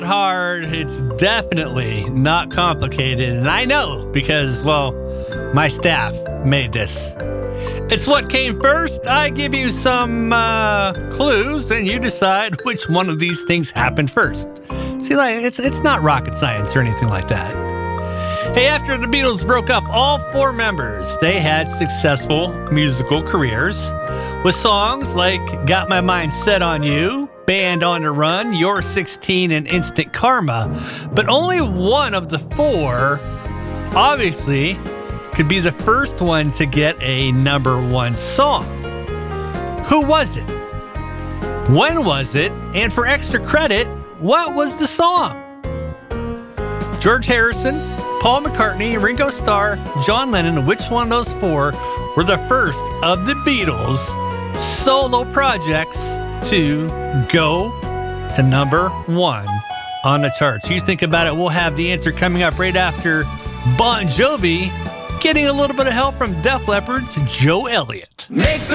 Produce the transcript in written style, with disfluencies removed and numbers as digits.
hard. It's definitely not complicated. And I know because, well, my staff made this. It's what came first. I give you some clues and you decide which one of these things happened first. See, like it's not rocket science or anything like that. Hey, after the Beatles broke up, all four members, they had successful musical careers with songs like Got My Mind Set on You, Band on the Run, You're 16, and Instant Karma. But only one of the four, obviously, could be the first one to get a number one song. Who was it? When was it? And for extra credit, what was the song? George Harrison, Paul McCartney, Ringo Starr, John Lennon, which one of those four were the first of the Beatles' solo projects to go to number one on the charts? You think about it. We'll have the answer coming up right after Bon Jovi getting a little bit of help from Def Leppard's Joe Elliott.